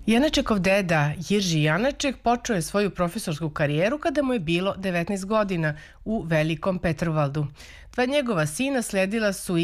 Janačekov deda Jirži Janaček počeo je svoju profesorsku karijeru kada mu je bilo 19 godina u Velikom Petrovaldu. Dva njegova sina sledila su